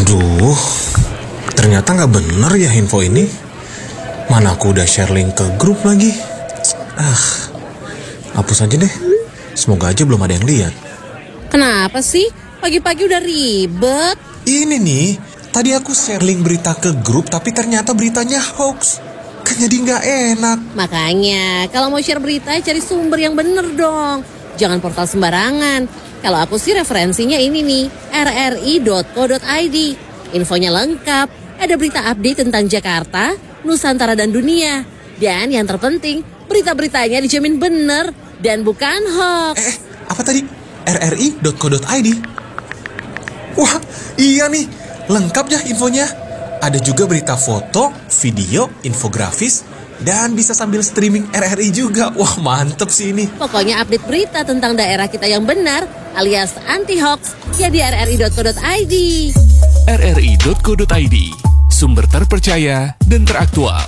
Aduh, ternyata nggak bener ya info ini. Mana aku udah share link ke grup lagi. Hapus aja deh. Semoga aja belum ada yang lihat. Kenapa sih? Pagi-pagi udah ribet. Ini nih, tadi aku share link berita ke grup tapi ternyata beritanya hoax. Kan jadi nggak enak. Makanya, kalau mau share berita cari sumber yang bener dong. Jangan portal sembarangan. Kalau aku sih referensinya ini nih, rri.co.id. Infonya lengkap, ada berita update tentang Jakarta, Nusantara dan dunia. Dan yang terpenting, berita-beritanya dijamin bener dan bukan hoax. Apa tadi? rri.co.id? Wah, iya nih, lengkap ya infonya. Ada juga berita foto, video, infografis, dan bisa sambil streaming RRI juga. Wah, mantep sih ini. Pokoknya update berita tentang daerah kita yang benar, alias anti-hoax, ya di rri.co.id. rri.co.id, sumber terpercaya dan teraktual.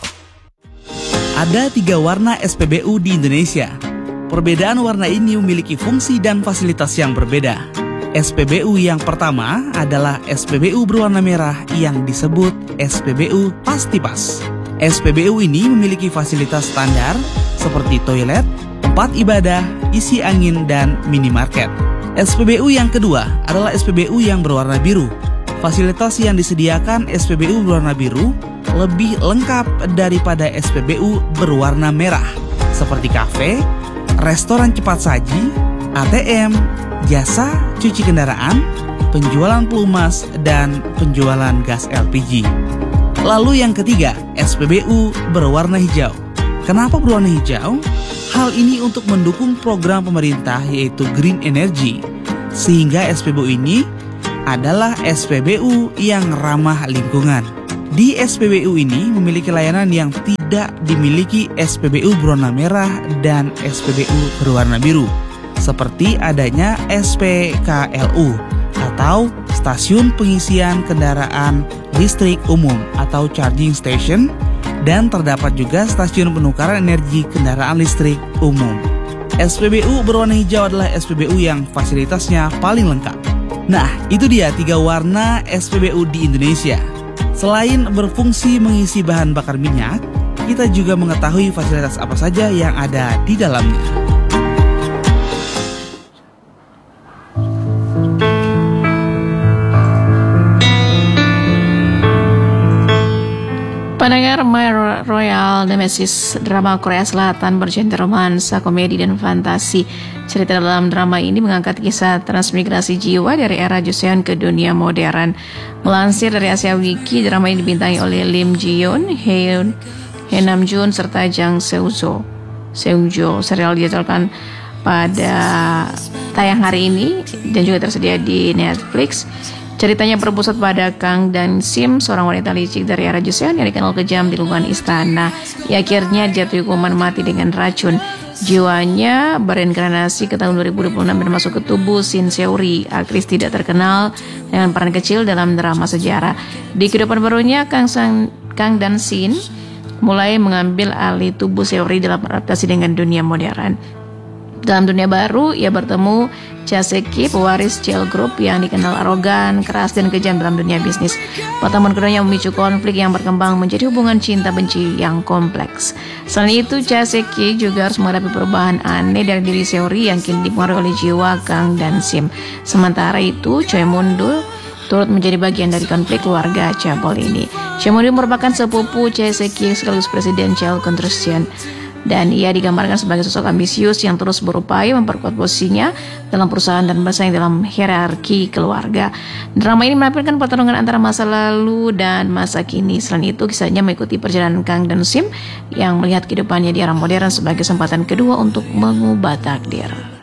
Ada 3 warna SPBU di Indonesia. Perbedaan warna ini memiliki fungsi dan fasilitas yang berbeda. SPBU yang pertama adalah SPBU berwarna merah yang disebut SPBU Pastipas. SPBU ini memiliki fasilitas standar seperti toilet, tempat ibadah, isi angin, dan minimarket. SPBU yang kedua adalah SPBU yang berwarna biru. Fasilitas yang disediakan SPBU berwarna biru lebih lengkap daripada SPBU berwarna merah, seperti kafe, restoran cepat saji, ATM, jasa cuci kendaraan, penjualan pelumas, dan penjualan gas LPG. Lalu yang ketiga, SPBU berwarna hijau. Kenapa berwarna hijau? Hal ini untuk mendukung program pemerintah yaitu Green Energy, sehingga SPBU ini adalah SPBU yang ramah lingkungan. Di SPBU ini memiliki layanan yang tidak dimiliki SPBU berwarna merah dan SPBU berwarna biru, seperti adanya SPKLU atau Stasiun Pengisian Kendaraan Listrik Umum atau Charging Station, dan terdapat juga Stasiun Penukaran Energi Kendaraan Listrik Umum. SPBU berwarna hijau adalah SPBU yang fasilitasnya paling lengkap. Nah, itu dia 3 warna SPBU di Indonesia. Selain berfungsi mengisi bahan bakar minyak, kita juga mengetahui fasilitas apa saja yang ada di dalamnya. Pendengar My Royal Nemesis, drama Korea Selatan bergenre romansa, komedi, dan fantasi. Cerita dalam drama ini mengangkat kisah transmigrasi jiwa dari era Joseon ke dunia modern. Melansir dari Asia Wiki, drama ini dibintangi oleh Lim Ji Yoon, Hye Nam Jun, serta Jang Seung-jo. Serial dijadwalkan pada tayang hari ini dan juga tersedia di Netflix. Ceritanya berpusat pada Kang Dan-sim, seorang wanita licik dari era Joseon yang dikenal kejam di lingkungan istana. Ia akhirnya jatuh hukuman mati dengan racun. Jiwanya bereinkarnasi ke tahun 2026 dan masuk ke tubuh Shin Seori, aktris tidak terkenal dengan peran kecil dalam drama sejarah. Di kehidupan barunya, Kang Dan-sim mulai mengambil alih tubuh Seori dalam adaptasi dengan dunia modern. Dalam dunia baru, ia bertemu Cha Se-ki, pewaris Cheol Group yang dikenal arogan, keras, dan kejam dalam dunia bisnis. Pertemuan keduanya memicu konflik yang berkembang menjadi hubungan cinta-benci yang kompleks. Selain itu, Cha Se-ki juga harus menghadapi perubahan aneh dari diri Seori yang kini dipengaruhi oleh jiwa Kang Dan-sim. Sementara itu, Choi Mun-dul turut menjadi bagian dari konflik keluarga cabul ini. Choi Mun-dul merupakan sepupu Cha Se-ki sekaligus presiden Cheol Construction, dan ia digambarkan sebagai sosok ambisius yang terus berupaya memperkuat posisinya dalam perusahaan dan bersaing dalam hierarki keluarga. Drama ini menampilkan pertarungan antara masa lalu dan masa kini. Selain itu, kisahnya mengikuti perjalanan Kang Dan-sim yang melihat kehidupannya di era modern sebagai kesempatan kedua untuk mengubah takdir.